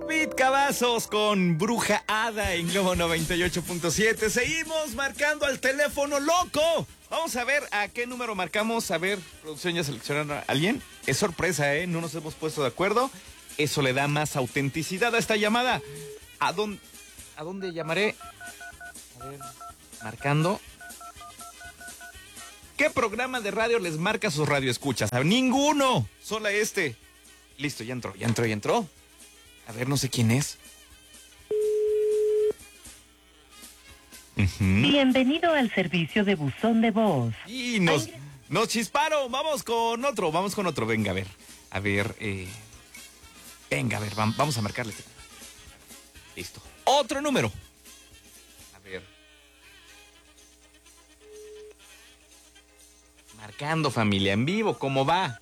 David Cavazos con Bruja Hada en Globo 98.7. Seguimos marcando al teléfono loco. Vamos a ver a qué número marcamos. A ver, producción, ¿ya seleccionaron a alguien? Es sorpresa, ¿eh? No nos hemos puesto de acuerdo. Eso le da más autenticidad a esta llamada. ¿A dónde llamaré? A ver, marcando. ¿Qué programa de radio les marca sus radioescuchas? A ninguno, solo este. Listo, ya entró. A ver, no sé quién es. Bienvenido al servicio de buzón de voz. Y nos chisparon. Vamos con otro. Venga, a ver. Vamos a marcarle. Listo. Otro número. A ver. Marcando, familia, en vivo, ¿cómo va?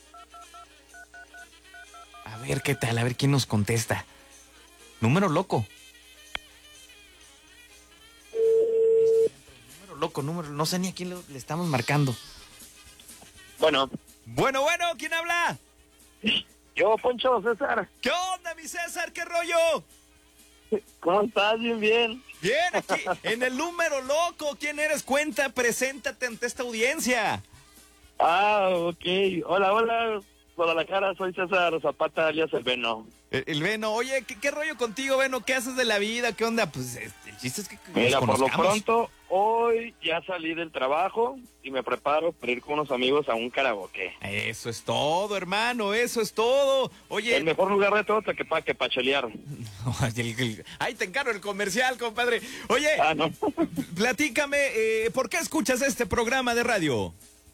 A ver qué tal, a ver quién nos contesta. Número loco. Número, no sé ni a quién le estamos marcando. Bueno, ¿quién habla? yo, Poncho, César. ¿Qué onda, mi César? ¿Qué rollo? ¿Cómo estás? Bien. Bien, aquí en el número loco. ¿Quién eres? Cuenta, preséntate ante esta audiencia. Ah, ok. Hola, Guadalajara, soy César Zapata, alias El Veno. El Veno, oye, ¿qué rollo contigo, Veno? ¿Qué haces de la vida? ¿Qué onda? Pues el chiste es que Mira, nos por lo conozcamos. pronto, hoy ya salí del trabajo y me preparo para ir con unos amigos a un karaoke. Eso es todo, hermano, eso es todo. Oye, El mejor lugar de todo que para chelear. Ahí te encargo el comercial, compadre. Oye, No. platícame, ¿por qué escuchas este programa de radio?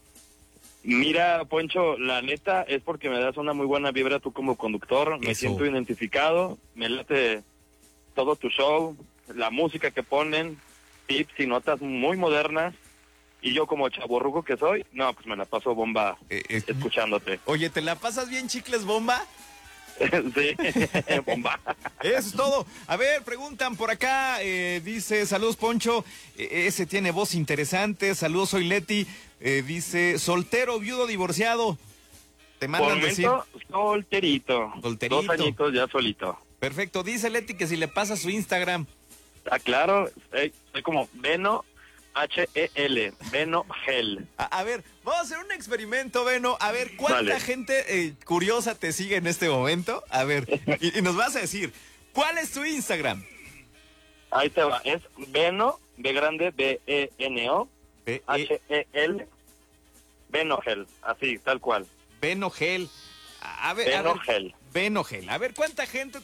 Mira, Poncho, la neta es porque me das una muy buena vibra tú como conductor. Me Eso. siento identificado, me late todo tu show, la música que ponen, tips y notas muy modernas. Y yo como chavorruco que soy, no, pues me la paso bomba escuchándote. Oye, ¿te la pasas bien, chicles bomba? Sí, bomba. Eso es todo. A ver, preguntan por acá, dice, saludos Poncho, ese tiene voz interesante, saludos, soy Leti, dice, soltero, viudo, divorciado. Te Por mandan decir. momento, solterito. Solterito. 2 añitos ya solito. Perfecto, dice Leti que si le pasa su Instagram. Ah, claro, soy como Veno, H-E-L, Veno Gel. A ver, vamos a hacer un experimento, Veno. A ver, ¿cuánta Dale. gente curiosa te sigue en este momento? A ver, y nos vas a decir, ¿cuál es tu Instagram? Ahí te va, es Veno, B grande, B-E-N-O, H-E-L, Venogel, así, tal cual. Venogel. Venogel. Venogel. A ver, ¿cuánta gente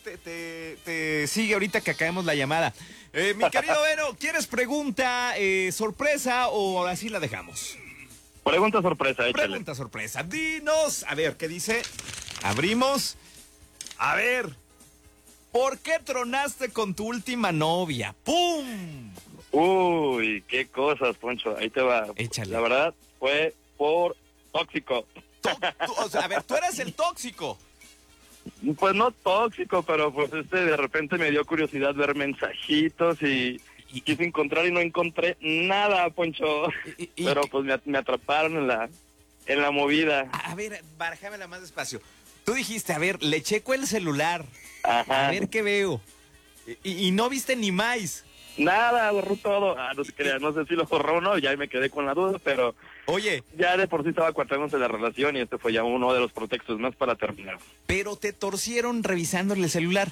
te sigue ahorita que acabemos la llamada? Mi querido Veno, ¿quieres pregunta sorpresa o así la dejamos? Pregunta sorpresa, échale. Pregunta sorpresa. Dinos, a ver, ¿qué dice? Abrimos. A ver, ¿por qué tronaste con tu última novia? ¡Pum! Uy, qué cosas, Poncho, ahí te va. Échale. La verdad, fue por tóxico. O sea, a ver, tú eres el tóxico. Pues no tóxico, pero pues de repente me dio curiosidad ver mensajitos y quise encontrar y no encontré nada, Poncho. Pero pues me atraparon en la movida. A ver, barájamela más despacio. Tú dijiste, a ver, le checo el celular. Ajá. A ver qué veo. Y no viste ni más. Nada, borró todo. No te creas, no sé si lo borró o no, ya me quedé con la duda, pero Oye, ya de por sí estaba cuartándose la relación y este fue ya uno de los pretextos más para terminar. pero te torcieron revisándole el celular.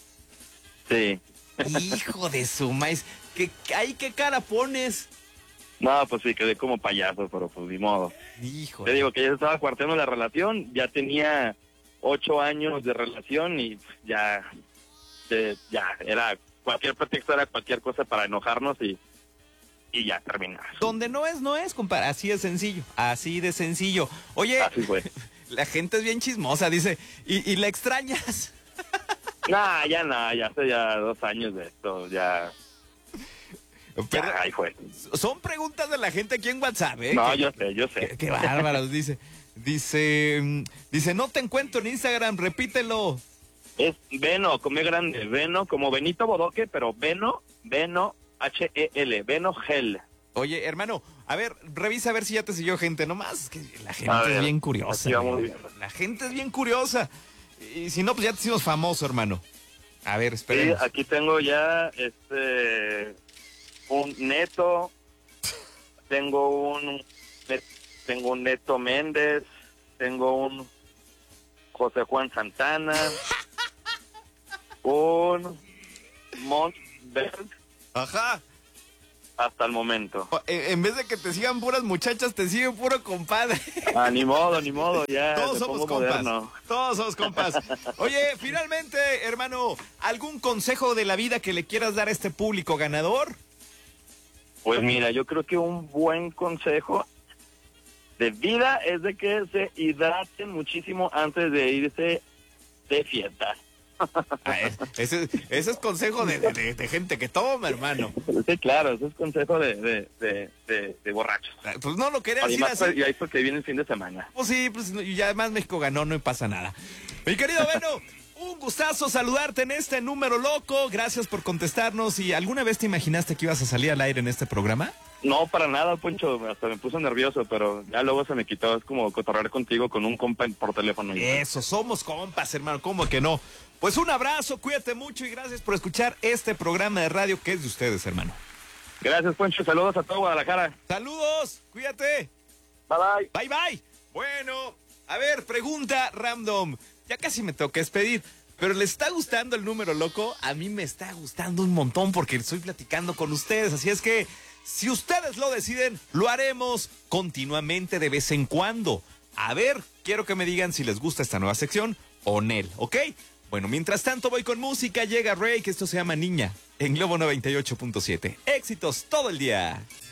Sí. Hijo de su maíz. ¿Qué cara pones? No, pues sí, quedé como payaso, pero pues ni modo. Hijo. Te digo que ya estaba cuarteando la relación, ya tenía 8 años de relación y ya era cualquier pretexto, era cualquier cosa para enojarnos y ya terminar. Donde no es, compadre. Así de sencillo. Así de sencillo. Oye, Así fue. la gente es bien chismosa, dice. ¿Y la extrañas? Ya hace ya 2 años de esto, ya ahí fue. Son preguntas de la gente aquí en WhatsApp, ¿eh? No, yo sé. Qué bárbaros, dice. Dice, no te encuentro en Instagram, repítelo. Es Veno, come grande, Veno, como Benito Bodoque, pero Veno, H-E-L, Veno Gel. Oye, hermano, a ver, revisa a ver si ya te siguió gente. Nomás que la gente A ver, es bien curiosa. aquí vamos bien. La gente es bien curiosa. Y si no, pues ya te hicimos famoso, hermano. A ver, Sí, esperemos. aquí tengo ya un Neto, tengo un Neto Méndez, tengo un José Juan Santana, un Montberg, Ajá. hasta el momento. En vez de que te sigan puras muchachas, te siguen puro compadre. Ni modo, ya Todos me somos pongo compas. moderno. Todos somos compas. Oye, finalmente, hermano, ¿algún consejo de la vida que le quieras dar a este público ganador? Pues mira, yo creo que un buen consejo de vida es de que se hidraten muchísimo antes de irse de fiesta. Ese es consejo de gente que toma, hermano. Sí, claro, ese es consejo de borrachos. Pues no lo quería Y decir más así. y ahí porque viene el fin de semana. Pues sí, pues y además México ganó, no pasa nada. Mi querido Beno, un gustazo saludarte en este número loco. Gracias por contestarnos. ¿Y alguna vez te imaginaste que ibas a salir al aire en este programa? No, para nada, Poncho, hasta me puse nervioso, pero ya luego se me quitó. Es como cotorrear contigo con un compa por teléfono. Eso, somos compas, hermano, ¿cómo que no? Pues un abrazo, cuídate mucho y gracias por escuchar este programa de radio que es de ustedes, hermano. Gracias, Poncho, saludos a todo Guadalajara. Saludos, cuídate. Bye, bye. Bye, bye. Bueno, a ver, pregunta random. Ya casi me tengo que despedir, pero ¿les está gustando el número loco? A mí me está gustando un montón porque estoy platicando con ustedes, así es que si ustedes lo deciden, lo haremos continuamente de vez en cuando. A ver, quiero que me digan si les gusta esta nueva sección o no, ¿ok? Bueno, mientras tanto voy con música, llega Rey, que esto se llama Niña, en Globo 98.7. Éxitos todo el día.